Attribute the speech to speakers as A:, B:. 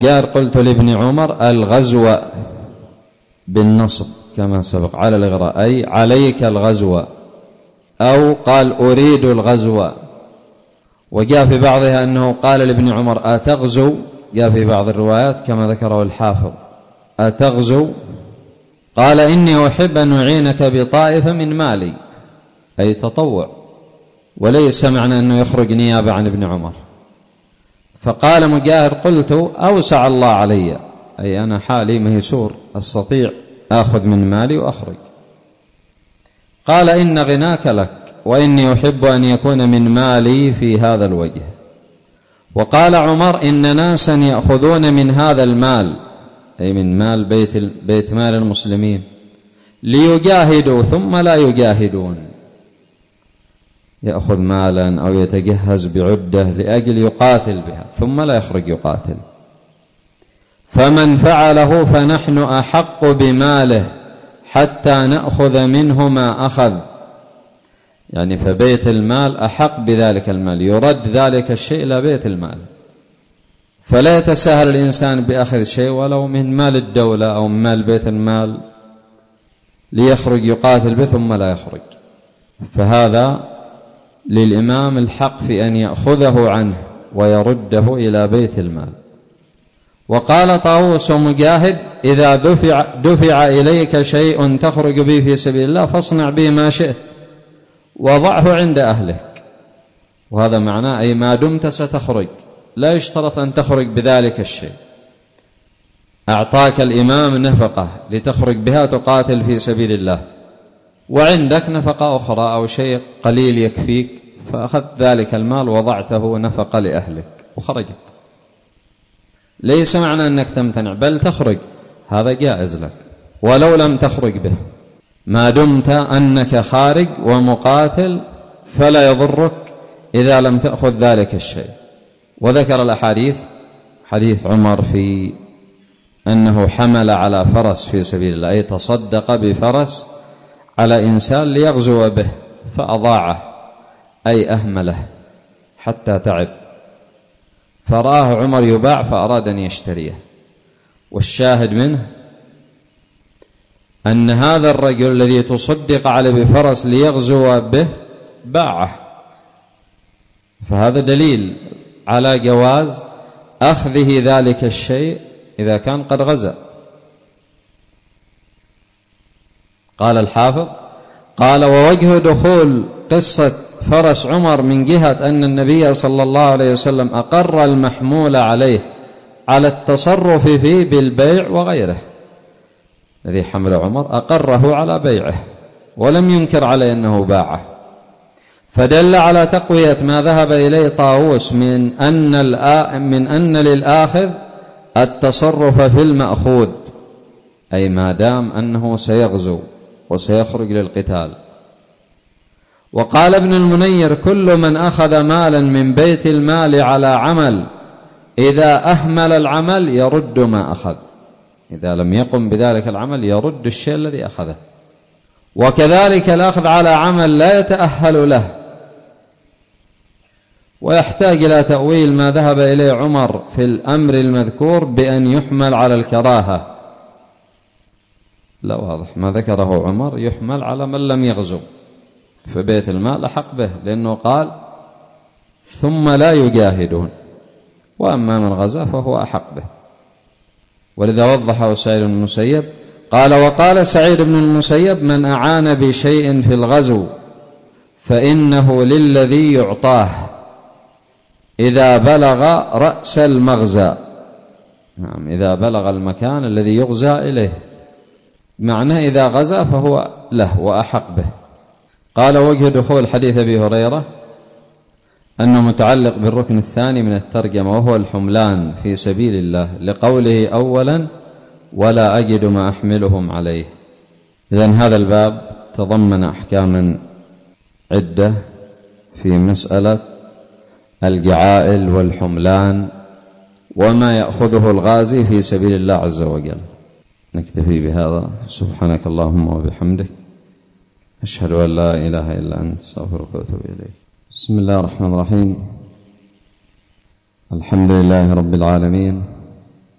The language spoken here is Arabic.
A: قلت لابن عمر الغزو بالنصب كما سبق على الإغراء، أي عليك الغزو، أو قال أريد الغزو. وجاء في بعضها أنه قال لابن عمر أتغزو، جاء في بعض الروايات كما ذكره الحافظ أتغزو، قال إني أحب أن أعينك بطائفة من مالي، أي تطوع، وليس معنى أنه يخرج نيابة عن ابن عمر. فقال مجاهد قلت أوسع الله علي، أي أنا حالي ميسور أستطيع أخذ من مالي وأخرج. قال إن غناك لك، وإني أحب أن يكون من مالي في هذا الوجه. وقال عمر إن ناسا يأخذون من هذا المال، أي من مال بيت مال المسلمين، ليجاهدوا ثم لا يجاهدون، يأخذ مالا أو يتجهز بعدة لأجل يقاتل بها ثم لا يخرج يقاتل، فمن فعله فنحن أحق بماله حتى نأخذ منه ما أخذ، يعني فبيت المال أحق بذلك المال، يرد ذلك الشيء إلى بيت المال، فلا يتساهل الإنسان بأخذ شيء ولو من مال الدولة أو من مال بيت المال ليخرج يقاتل به ثم لا يخرج. فهذا للإمام الحق في أن يأخذه عنه ويرده إلى بيت المال. وقال طاووس ومجاهد إذا دفع إليك شيء تخرج به في سبيل الله فاصنع به ما شئت وضعه عند أهلك، وهذا معناه أي ما دمت ستخرج، لا يشترط أن تخرج بذلك الشيء. أعطاك الإمام نفقة لتخرج بها تقاتل في سبيل الله، وعندك نفقة أخرى أو شيء قليل يكفيك، فأخذت ذلك المال وضعته نفقة لأهلك وخرجت، ليس معنى أنك تمتنع بل تخرج، هذا جائز لك ولو لم تخرج به، ما دمت أنك خارج ومقاتل فلا يضرك إذا لم تأخذ ذلك الشيء. وذكر الأحاديث، حديث عمر في أنه حمل على فرس في سبيل الله، أي تصدق بفرس على إنسان ليغزو به فأضاعه، أي أهمله حتى تعب، فرآه عمر يباع فأراد أن يشتريه. والشاهد منه أن هذا الرجل الذي تصدق عليه بفرس ليغزو به باعه، فهذا دليل على جواز أخذه ذلك الشيء إذا كان قد غزا. قال الحافظ قال ووجه دخول قصة فرس عمر من جهة أن النبي صلى الله عليه وسلم أقر المحمول عليه على التصرف فيه بالبيع وغيره، الذي حمل عمر أقره على بيعه ولم ينكر عليه أنه باعه، فدل على تقوية ما ذهب إليه طاووس من أن للآخذ التصرف في المأخوذ، أي ما دام أنه سيغزو وسيخرج للقتال. وقال ابن المنير كل من أخذ مالا من بيت المال على عمل إذا أهمل العمل يرد ما أخذ، إذا لم يقم بذلك العمل يرد الشيء الذي أخذه. وكذلك الأخذ على عمل لا يتأهل له، ويحتاج إلى تأويل ما ذهب إليه عمر في الأمر المذكور بأن يحمل على الكراهة. لا واضح ما ذكره عمر يحمل على من لم يغزو، فبيت المال أحق به لأنه قال ثم لا يجاهدون، وأما من غزا فهو أحق به. ولذا وضحه سعيد بن المسيب قال وقال سعيد بن المسيب من أعان بشيء في الغزو فإنه للذي يعطاه إذا بلغ رأس المغزى، نعم إذا بلغ المكان الذي يغزى إليه، معناه إذا غزا فهو له وأحق به. قال وجه دخول حديث أبي هريرة أنه متعلق بالركن الثاني من الترجمة وهو الحملان في سبيل الله، لقوله أولا ولا أجد ما أحملهم عليه. إذن هذا الباب تضمن أحكاما عدة في مسألة الجعائل والحملان وما يأخذه الغازي في سبيل الله عز وجل. نكتفي بهذا، سبحانك اللهم وبحمدك، أشهد أن لا إله إلا أنت، استغفرك وأتوب إليك. بسم الله الرحمن الرحيم، الحمد لله رب العالمين،